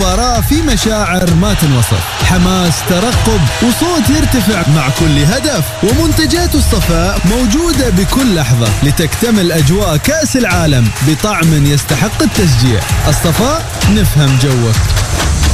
المباراة في مشاعر ما تنوصف، حماس، ترقب، وصوت يرتفع مع كل هدف، ومنتجات الصفاء موجودة بكل لحظة لتكتمل أجواء كأس العالم بطعم يستحق التشجيع. الصفاء، نفهم جوك.